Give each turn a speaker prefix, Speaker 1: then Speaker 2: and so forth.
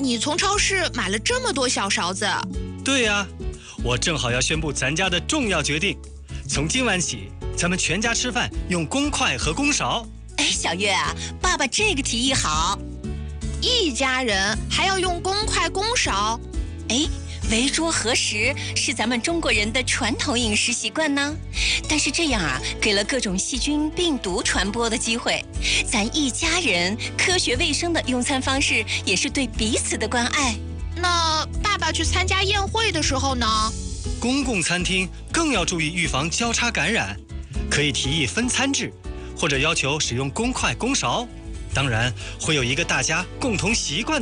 Speaker 1: 你从超市买了这么多小勺子？
Speaker 2: 对呀，我正好要宣布咱家的重要决定，从今晚起，咱们全家吃饭用公筷和公勺。
Speaker 3: 哎，小月啊，爸爸这个提议好。
Speaker 1: 一家人还要用公筷公勺？
Speaker 3: 哎，围桌合食是咱们中国人的传统饮食习惯呢，但是这样啊，给了各种细菌、病毒传播的机会。咱一家人科学卫生的用餐方式，也是对彼此的关爱。
Speaker 1: 那爸爸去参加宴会的时候呢？
Speaker 2: 公共餐厅更要注意预防交叉感染，可以提议分餐制，或者要求使用公筷公勺。当然，会有一个大家共同习惯的